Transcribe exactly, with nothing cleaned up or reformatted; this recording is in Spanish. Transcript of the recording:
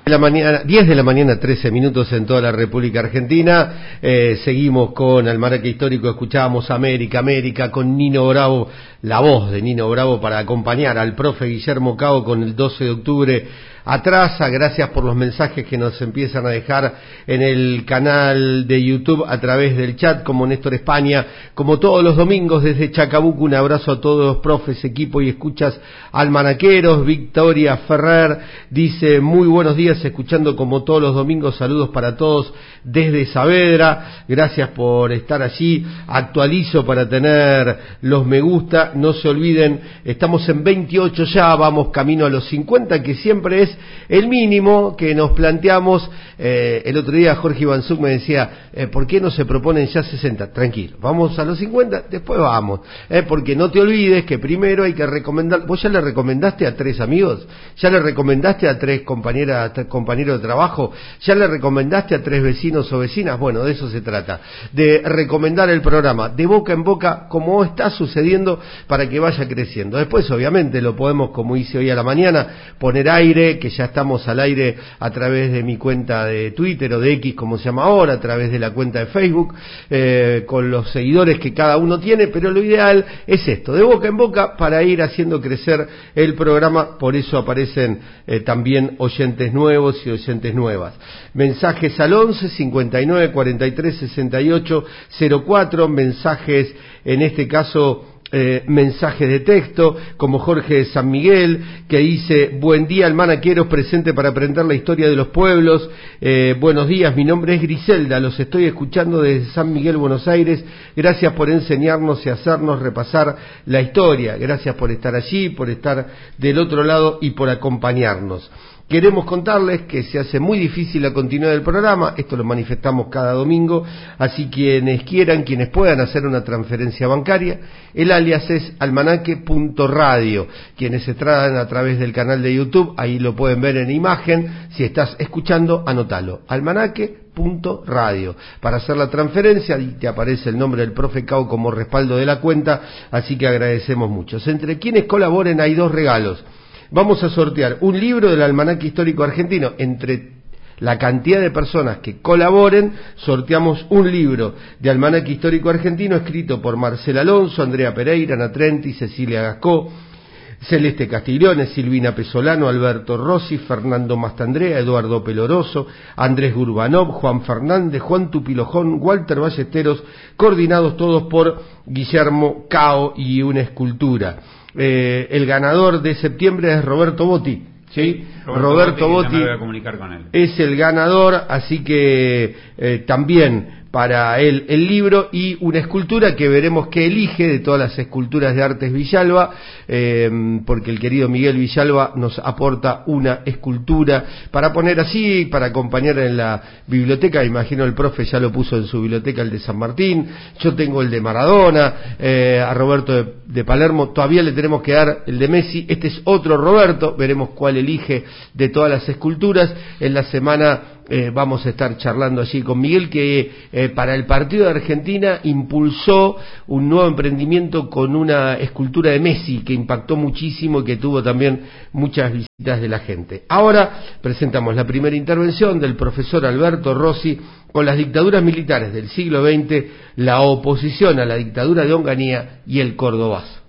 La mañana, diez de la mañana, trece minutos en toda la República Argentina. Eh, seguimos con Almanaque Histórico, escuchábamos América, América, con Nino Bravo, la voz de Nino Bravo para acompañar al profe Guillermo Cao con el doce de octubre atrasa. Gracias por los mensajes que nos empiezan a dejar en el canal de YouTube a través del chat, como Néstor España, como todos los domingos desde Chacabuco. Un abrazo a todos los profes, equipo y escuchas almanaqueros. Victoria Ferrer dice: muy buenos días, escuchando como todos los domingos, saludos para todos desde Saavedra, gracias por estar allí. Actualizo para tener los me gusta, no se olviden, estamos en veintiocho ya, vamos camino a los cincuenta, que siempre es el mínimo que nos planteamos. Eh, el otro día Jorge Ivanzuk me decía, eh, ¿por qué no se proponen ya sesenta? Tranquilo, vamos a los cincuenta, después vamos, eh, porque no te olvides que primero hay que recomendar. ¿Vos ya le recomendaste a tres amigos? ¿Ya le recomendaste a tres compañeras, compañeros de trabajo? ¿Ya le recomendaste a tres vecinos o vecinas? Bueno, de eso se trata, de recomendar el programa de boca en boca, como está sucediendo, para que vaya creciendo. Después, obviamente, lo podemos, como hice hoy a la mañana, poner aire, que ya estamos al aire a través de mi cuenta de Twitter o de X, como se llama ahora, a través de la cuenta de Facebook, eh, con los seguidores que cada uno tiene, pero lo ideal es esto, de boca en boca, para ir haciendo crecer el programa. Por eso aparecen eh, también oyentes nuevos y oyentes nuevas. Mensajes al once cincuenta y nueve cuarenta y tres sesenta y ocho cero cuatro, mensajes, en este caso Eh, mensajes de texto, como Jorge de San Miguel, que dice: buen día, almanaqueros, presente para aprender la historia de los pueblos. Eh, buenos días, mi nombre es Griselda, los estoy escuchando desde San Miguel, Buenos Aires. Gracias por enseñarnos y hacernos repasar la historia. Gracias por estar allí, por estar del otro lado y por acompañarnos. Queremos contarles que se hace muy difícil la continuidad del programa, esto lo manifestamos cada domingo, así quienes quieran, quienes puedan hacer una transferencia bancaria, el alias es almanaque punto radio. Quienes se traen a través del canal de YouTube, ahí lo pueden ver en imagen. Si estás escuchando, anótalo, almanaque punto radio. Para hacer la transferencia, y te aparece el nombre del profe Cao como respaldo de la cuenta, así que agradecemos mucho. Entre quienes colaboren hay dos regalos. Vamos a sortear un libro del Almanaque Histórico Argentino. Entre la cantidad de personas que colaboren, sorteamos un libro de Almanaque Histórico Argentino escrito por Marcela Alonso, Andrea Pereira, Ana Trenti, Cecilia Gascó, Celeste Castigliones, Silvina Pesolano, Alberto Rossi, Fernando Mastandrea, Eduardo Peloroso, Andrés Gurbanov, Juan Fernández, Juan Tupilojón, Walter Ballesteros, coordinados todos por Guillermo Cao y una escultura. Eh, el ganador de septiembre es Roberto Botti, ¿sí? Roberto, Roberto Botti, Botti me voy a comunicar con él. Es el ganador, así que eh, también para él el libro y una escultura que veremos que elige de todas las esculturas de Artes Villalba, eh, porque el querido Miguel Villalba nos aporta una escultura para poner así, para acompañar en la biblioteca. Imagino el profe ya lo puso en su biblioteca, el de San Martín. Yo tengo el de Maradona, eh, a Roberto de, de Palermo todavía le tenemos que dar el de Messi. Este es otro Roberto, veremos cuál elige de todas las esculturas. En la semana Eh, vamos a estar charlando allí con Miguel, que eh, para el partido de Argentina impulsó un nuevo emprendimiento con una escultura de Messi que impactó muchísimo y que tuvo también muchas visitas de la gente. Ahora presentamos la primera intervención del profesor Alberto Rossi con las dictaduras militares del siglo veinte, la oposición a la dictadura de Onganía y el Cordobazo.